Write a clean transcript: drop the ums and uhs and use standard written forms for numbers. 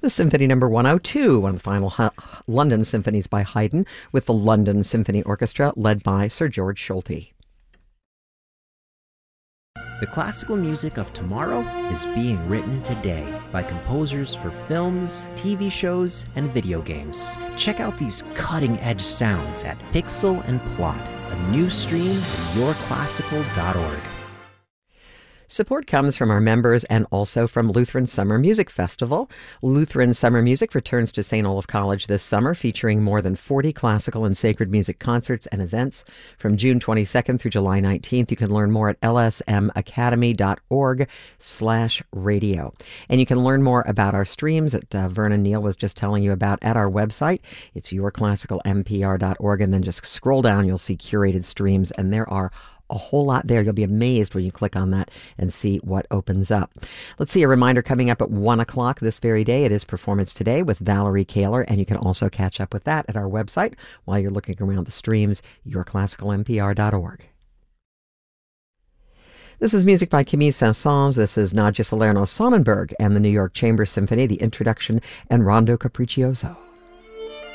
the Symphony Number 102, one of the final London symphonies by Haydn, with the London Symphony Orchestra led by Sir George Solti. The classical music of tomorrow is being written today by composers for films, TV shows, and video games. Check out these cutting-edge sounds at Pixel and Plot, a new stream at yourclassical.org. Support comes from our members and also from Lutheran Summer Music Festival. Lutheran Summer Music returns to St. Olaf College this summer, featuring more than 40 classical and sacred music concerts and events from June 22nd through July 19th. You can learn more at lsmacademy.org/radio. And you can learn more about our streams that Vernon Neal was just telling you about at our website. It's yourclassicalmpr.org, and then just scroll down, you'll see curated streams, and there are a whole lot there. You'll be amazed when you click on that and see what opens up. Let's see, a reminder coming up at 1 o'clock this very day. It is Performance Today with Valerie Kaler, and you can also catch up with that at our website while you're looking around the streams, yourclassicalmpr.org. This is music by Camille Saint-Saëns. This is Nadia Salerno Sonnenberg and the New York Chamber Symphony, the introduction, and Rondo Capriccioso.